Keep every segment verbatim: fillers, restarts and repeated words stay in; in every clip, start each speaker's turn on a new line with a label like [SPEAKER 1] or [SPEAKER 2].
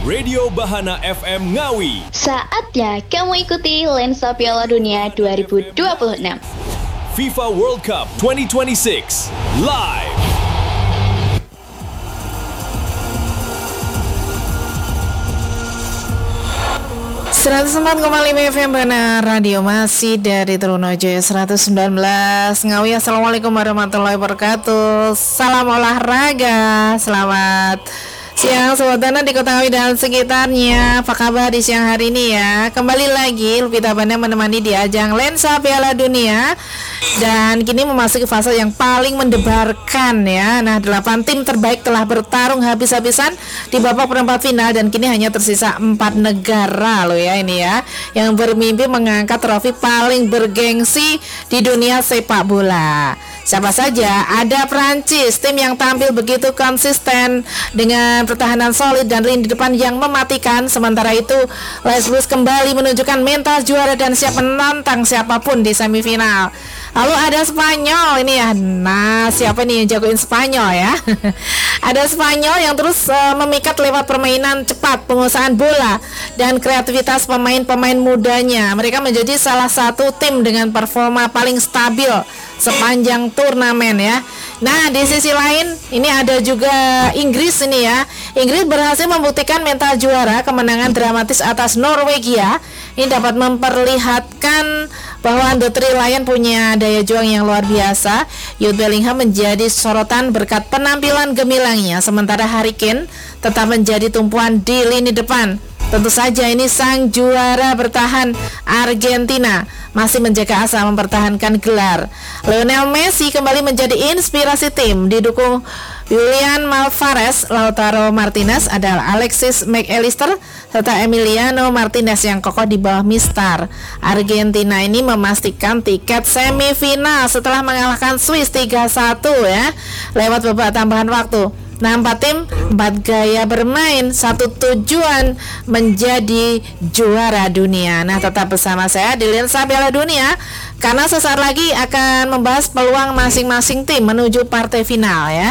[SPEAKER 1] Radio Bahana F M Ngawi.
[SPEAKER 2] Saatnya kamu ikuti Lensa Piala Dunia dua ribu dua puluh enam
[SPEAKER 1] FIFA World Cup dua ribu dua puluh enam live.
[SPEAKER 3] seratus empat koma lima F M Bahana Radio, masih dari Trunojoyo seratus sembilan belas Ngawi. Assalamualaikum warahmatullahi wabarakatuh. Salam olahraga. Selamat siang Sobat Bahana di Kota Ngawi dan sekitarnya. Apa kabar di siang hari ini ya? Kembali lagi Lupita Bahana menemani di ajang Lensa Piala Dunia. Dan kini memasuki fase yang paling mendebarkan ya. Nah, delapan tim terbaik telah bertarung habis-habisan di babak perempat final. Dan kini hanya tersisa empat negara loh ya ini ya, yang bermimpi mengangkat trofi paling bergengsi di dunia sepak bola. Siapa saja? Ada Prancis, tim yang tampil begitu konsisten dengan pertahanan solid dan lini depan yang mematikan. Sementara itu, Les Blues kembali menunjukkan mental juara dan siap menantang siapapun di semifinal. Lalu ada Spanyol ini ya. Nah, siapa nih yang jagoin Spanyol ya? Ada Spanyol yang terus uh, memikat lewat permainan cepat, penguasaan bola, dan kreativitas pemain-pemain mudanya. Mereka menjadi salah satu tim dengan performa paling stabil sepanjang turnamen ya. Nah, di sisi lain ini ada juga Inggris ini ya. Inggris berhasil membuktikan mental juara. Kemenangan dramatis atas Norwegia ini dapat memperlihatkan bahwa The Three Lions punya daya juang yang luar biasa. Jude Bellingham menjadi sorotan berkat penampilan gemilangnya, sementara Harry Kane tetap menjadi tumpuan di lini depan. Tentu saja ini sang juara bertahan Argentina masih menjaga asa mempertahankan gelar. Lionel Messi kembali menjadi inspirasi tim, didukung Julian Alvarez, Lautaro Martinez, adalah Alexis McAllister serta Emiliano Martinez yang kokoh di bawah mistar. Argentina ini memastikan tiket semifinal setelah mengalahkan Swiss tiga satu ya, lewat babak tambahan waktu. Nah, empat tim, empat gaya bermain, satu tujuan menjadi juara dunia. Nah, tetap bersama saya di Lensa Piala Dunia, karena sesaat lagi akan membahas peluang masing-masing tim menuju partai final ya.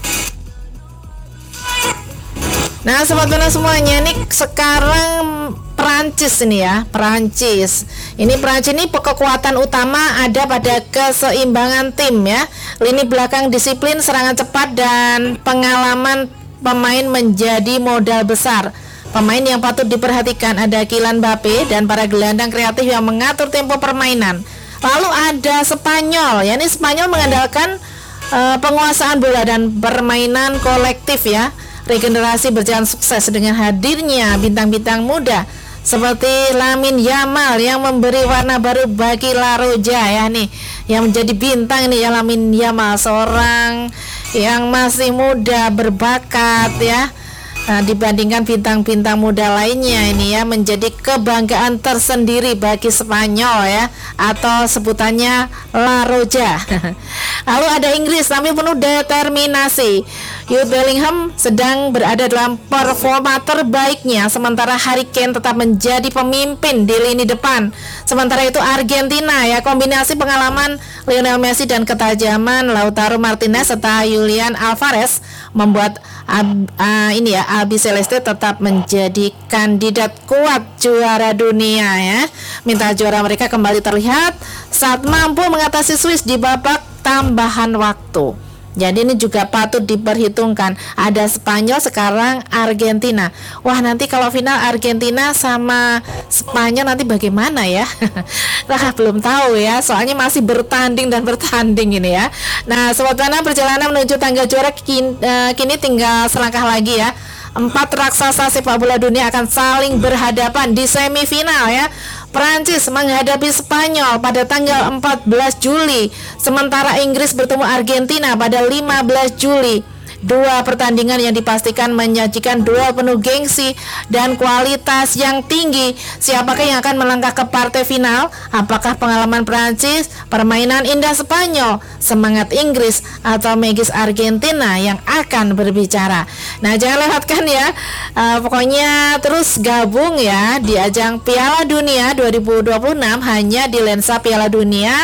[SPEAKER 3] Nah, Sobat Bahana semuanya, nih sekarang Perancis ini ya, Perancis. Ini Perancis ini kekuatan utama ada pada keseimbangan tim ya. Lini belakang disiplin, serangan cepat, dan pengalaman pemain menjadi modal besar. Pemain yang patut diperhatikan ada Kylian Mbappe dan para gelandang kreatif yang mengatur tempo permainan. Lalu ada Spanyol, ya ini Spanyol mengandalkan uh, penguasaan bola dan permainan kolektif ya. Regenerasi berjalan sukses dengan hadirnya bintang-bintang muda seperti Lamine Yamal yang memberi warna baru bagi La Roja ya nih, yang menjadi bintang nih ya. Lamine Yamal seorang yang masih muda, berbakat ya. Nah, dibandingkan bintang-bintang muda lainnya ini ya, menjadi kebanggaan tersendiri bagi Spanyol ya, atau sebutannya La Roja. Lalu ada Inggris, tapi penuh determinasi. Jude Bellingham sedang berada dalam performa terbaiknya, sementara Harry Kane tetap menjadi pemimpin di lini depan. Sementara itu Argentina ya, kombinasi pengalaman Lionel Messi dan ketajaman Lautaro Martinez serta Julian Alvarez membuat ab, uh, ini ya Albi Celeste tetap menjadi kandidat kuat juara dunia ya. Minta juara mereka kembali terlihat saat mampu mengatasi Swiss di babak tambahan waktu. Jadi ini juga patut diperhitungkan. Ada Spanyol, sekarang Argentina. Wah, nanti kalau final Argentina sama Spanyol nanti bagaimana ya? Nah, belum tahu ya, soalnya masih bertanding dan bertanding ini ya. Nah, Sobat Bahana, perjalanan menuju tangga juara kini, uh, kini tinggal selangkah lagi ya. Empat raksasa sepak bola dunia akan saling berhadapan di semifinal ya. Perancis menghadapi Spanyol pada tanggal empat belas Juli, sementara Inggris bertemu Argentina pada lima belas Juli. Dua pertandingan yang dipastikan menyajikan duel penuh gengsi dan kualitas yang tinggi. Siapakah yang akan melangkah ke partai final? Apakah pengalaman Prancis, permainan indah Spanyol, semangat Inggris, atau magis Argentina yang akan berbicara? Nah, jangan lewatkan ya. Uh, pokoknya terus gabung ya di ajang Piala Dunia dua ribu dua puluh enam hanya di Lensa Piala Dunia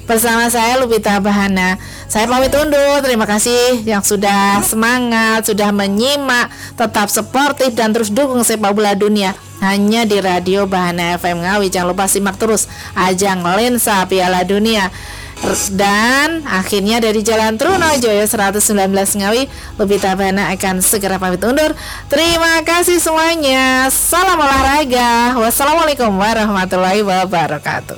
[SPEAKER 3] bersama saya Lupita Bahana. Saya pamit undur. Terima kasih yang sudah semangat, sudah menyimak, tetap sportif dan terus dukung sepak bola dunia hanya di Radio Bahana F M Ngawi. Jangan lupa simak terus ajang lensa Piala Dunia. Dan akhirnya dari Jalan Trunojoyo seratus sembilan belas Ngawi, Lupita Bahana akan segera pamit undur. Terima kasih semuanya. Salam olahraga. Wassalamualaikum warahmatullahi wabarakatuh.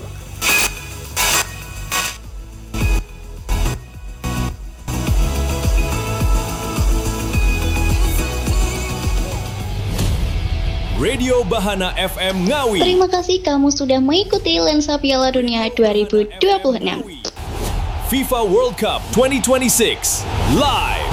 [SPEAKER 1] Radio Bahana F M Ngawi.
[SPEAKER 2] Terima kasih kamu sudah mengikuti Lensa Piala Dunia dua ribu dua puluh enam.
[SPEAKER 1] FIFA World Cup twenty twenty-six live.